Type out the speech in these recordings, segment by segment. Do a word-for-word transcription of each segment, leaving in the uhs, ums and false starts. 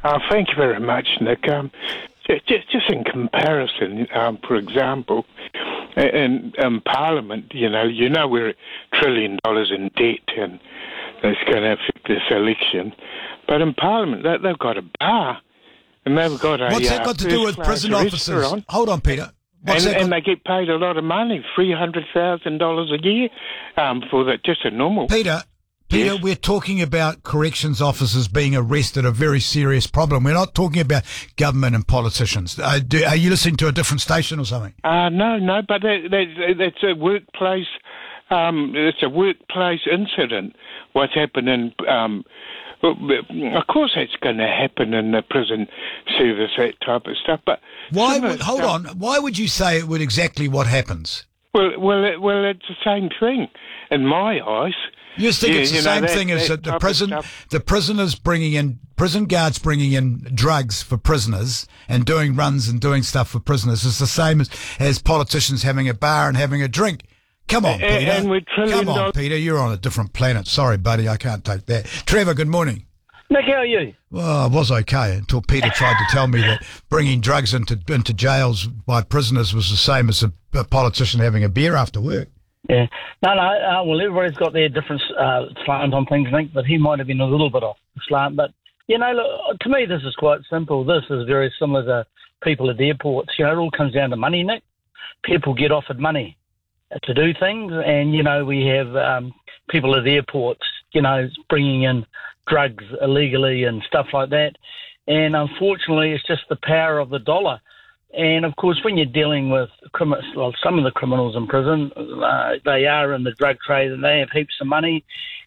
Uh, thank you very much, Nick. Um, just, just in comparison, um, for example, in, in Parliament, you know, you know we're a trillion dollars in debt, and that's going to affect this election. But in Parliament, they, they've got a bar, and they've got a What's that uh, got to do with prison officers? restaurant. Hold on, Peter. What's And, that and got- they get paid a lot of money, three hundred thousand dollars a year, um, for that, just a normal. Peter, Peter, Yes. we're talking about corrections officers being arrested, a very serious problem. We're not talking about government and politicians. Uh, do, are you listening to a different station or something? Uh, no, no, but that, that, that's a workplace, um, it's a workplace incident, what's happened in, um, well, of course it's going to happen in the prison service, that type of stuff, but... Why some of would, the hold stuff- on, why would you say it would exactly what happens? Well, well, it, well, it's the same thing, in my eyes. You just think Yeah, it's the you know, same that- thing as that the type of prison, stuff. the prisoners bringing in, prison guards bringing in drugs for prisoners and doing runs and doing stuff for prisoners is the same as, as politicians having a bar and having a drink. Come on, A- Peter. and with trillion Come on, dollars- Peter. You're on a different planet. Sorry, buddy. I can't take that. Trevor, good morning. Nick, how are you? Well, I was okay until Peter tried to tell me that bringing drugs into into jails by prisoners was the same as a, a politician having a beer after work. Yeah. No, no, uh, well, everybody's got their different uh, slant on things, Nick, but he might have been a little bit off the slant. But, you know, look, to me, this is quite simple. This is very similar to people at airports. You know, it all comes down to money, Nick. People get offered money to do things, and, you know, we have um, people at airports, you know, bringing in drugs illegally and stuff like that. And unfortunately, it's just the power of the dollar. And, of course, when you're dealing with criminals, well, some of the criminals in prison, uh, they are in the drug trade and they have heaps of money.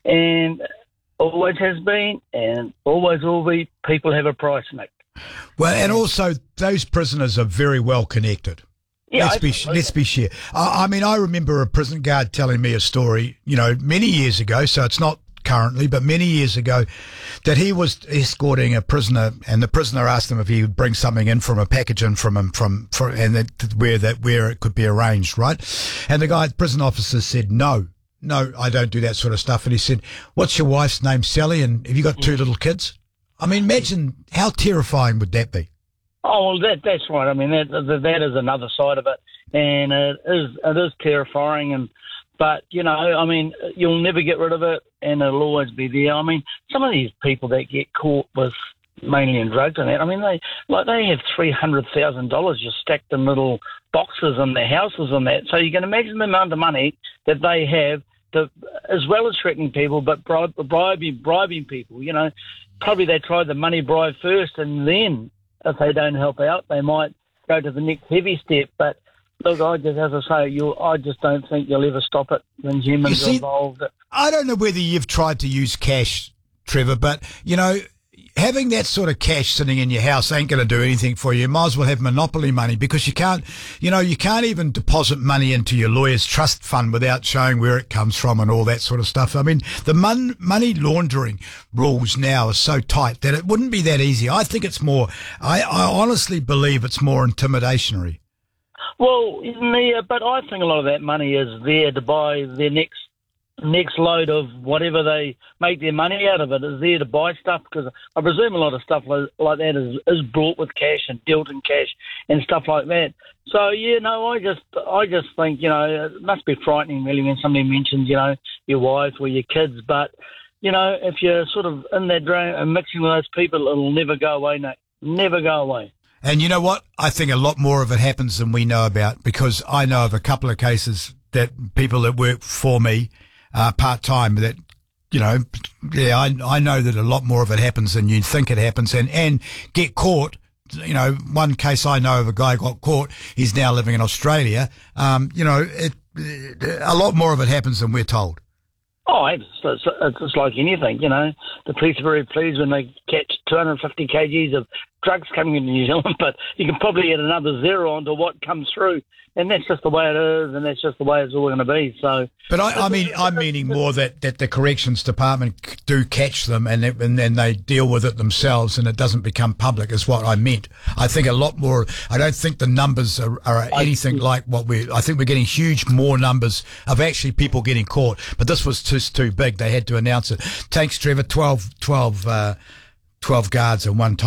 And always has been and always will be, people have a price, Nick. Well, and also those prisoners are very well connected. Yeah, let's I- be let's be sure. I, I mean, I remember a prison guard telling me a story, you know, many years ago. So it's not currently, but many years ago, that he was escorting a prisoner, and the prisoner asked him if he would bring something in from a package in from him from, from and that where that where it could be arranged, right? And the guy, the prison officer, said no. No, I don't do that sort of stuff. And he said, "What's your wife's name, Sally? And have you got two little kids?" I mean, imagine how terrifying would that be? Oh, well, that that's right. I mean, that that is another side of it, and it is it is terrifying. And but you know, I mean, you'll never get rid of it, and it'll always be there. I mean, some of these people that get caught with mainly in drugs and that, I mean, they like they have three hundred thousand dollars just stacked in little boxes in their houses and that. So you can imagine the amount of money that they have, to, as well as threatening people, but bribe, bribing bribing people. You know, probably they try the money bribe first, and then if they don't help out, they might go to the next heavy step. But look, I just, as I say, you, I just don't think you'll ever stop it when humans You see- are involved. I don't know whether you've tried to use cash, Trevor, but, you know, having that sort of cash sitting in your house ain't going to do anything for you. You might as well have monopoly money, because you can't, you know, you can't even deposit money into your lawyer's trust fund without showing where it comes from and all that sort of stuff. I mean, the mon- money laundering rules now are so tight that it wouldn't be that easy. I think it's more, I, I honestly believe it's more intimidationary. Well, yeah, but I think a lot of that money is there to buy their next next load of whatever they make their money out of. It is there to buy stuff, because I presume a lot of stuff like, like that is, is bought with cash and dealt in cash and stuff like that. So, yeah, no, I just I just think, you know, it must be frightening really when somebody mentions, you know, your wife or your kids. But, you know, if you're sort of in that drain and mixing with those people, it'll never go away, Nick. Never go away. And you know what? I think a lot more of it happens than we know about, because I know of a couple of cases that people that work for me uh, part-time that, you know, yeah, I, I know that a lot more of it happens than you think it happens, and, and get caught. You know, one case I know of, a guy got caught. He's now living in Australia. Um, you know, it, a lot more of it happens than we're told. Oh, it's, it's, it's like anything, you know. The police are very pleased when they catch two hundred fifty kilograms of drugs coming into New Zealand, but you can probably add another zero onto what comes through, and that's just the way it is, and that's just the way it's all going to be. So, But I, I mean, I'm meaning more that, that the corrections department do catch them, and it, and then they deal with it themselves, and it doesn't become public, is what I meant. I think a lot more. I don't think the numbers are, are anything like what we. I think we're getting huge more numbers of actually people getting caught. But this was just too big. They had to announce it. Thanks, Trevor. twelve, twelve, uh, twelve guards in one time.